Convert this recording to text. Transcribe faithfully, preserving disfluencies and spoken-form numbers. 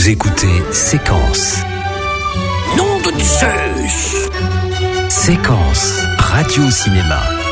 Vous écoutez Séquence. Nom de Zeus. Séquence Radio Cinéma.